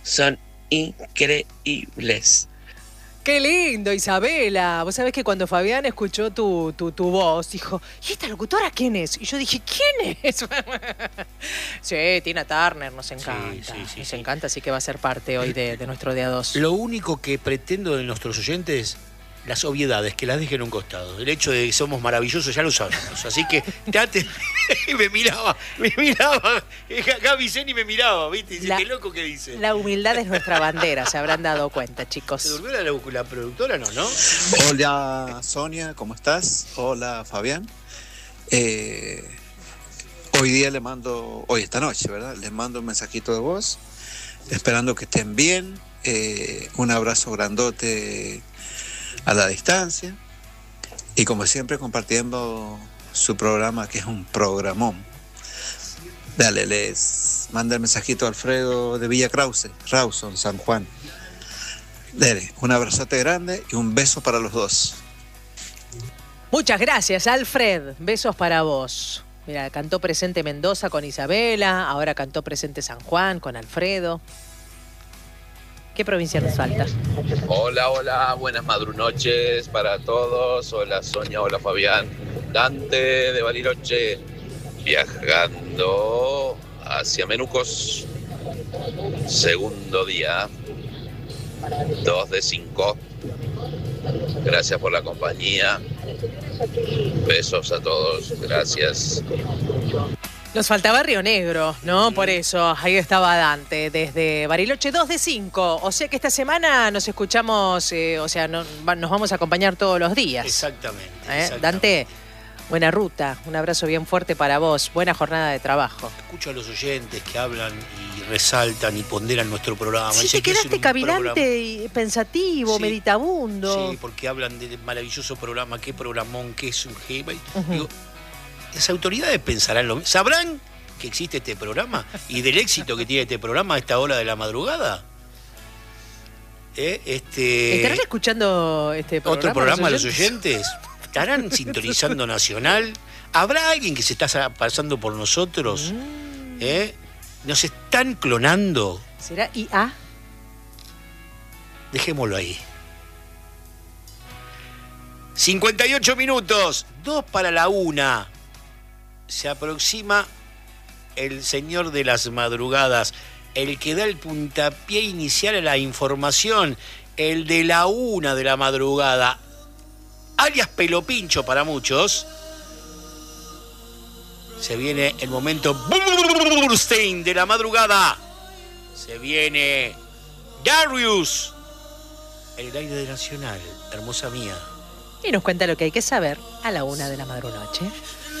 son increíbles. ¡Qué lindo, Isabela! Vos sabés que cuando Fabián escuchó tu voz, dijo, ¿y esta locutora quién es? Y yo dije, ¿quién es? Sí, Tina Turner, nos encanta. Nos encanta, así que va a ser parte hoy de nuestro Día 2. Lo único que pretendo de nuestros oyentes, las obviedades, que las dejen a un costado. El hecho de que somos maravillosos ya lo sabemos. Así que me miraba. Gaby Zeni me miraba, ¿viste? Dice, qué loco que dice. La humildad es nuestra bandera, se habrán dado cuenta, chicos. ¿Se durmió la productora, no? Hola, Sonia, ¿cómo estás? Hola, Fabián. Hoy esta noche, ¿verdad? Les mando un mensajito de voz, esperando que estén bien. Un abrazo grandote a la distancia. Y como siempre, compartiendo su programa, que es un programón. Dale, les manda el mensajito a Alfredo de Villa Rawson, San Juan. Dale, un abrazote grande y un beso para los dos. Muchas gracias, Alfred. Besos para vos. Mira, cantó presente Mendoza con Isabela, ahora cantó presente San Juan con Alfredo. ¿Qué provincia nos falta? Hola, buenas madrunoches para todos. Hola Sonia, hola Fabián. Dante de Bariloche, viajando hacia Menucos. Segundo día, 2 de 5. Gracias por la compañía. Besos a todos, gracias. Nos faltaba Río Negro, ¿no? Por eso, ahí estaba Dante, desde Bariloche, 2 de 5. O sea que esta semana nos escuchamos, nos vamos a acompañar todos los días. Exactamente. Dante, buena ruta, un abrazo bien fuerte para vos, buena jornada de trabajo. Escucho a los oyentes que hablan y resaltan y ponderan nuestro programa. Sí, te quedaste cavilante y pensativo, meditabundo. Sí, porque hablan del maravilloso programa, qué programón, qué es un G. Digo, las autoridades pensarán ¿sabrán que existe este programa? Y del éxito que tiene este programa a esta hora de la madrugada. ¿Estarán escuchando este programa? ¿Otro programa los oyentes? ¿Estarán sintonizando Nacional? ¿Habrá alguien que se está pasando por nosotros? ¿Nos están clonando? ¿Será IA? Dejémoslo ahí. 58 minutos, 2 para la 1. Se aproxima el señor de las madrugadas, el que da el puntapié inicial a la información, el de la 1 de la madrugada, alias Pelopincho para muchos. Se viene el momento Burstein de la madrugada. Se viene Darius, el aire de Nacional, hermosa mía. Y nos cuenta lo que hay que saber a la 1 de la madrunoche.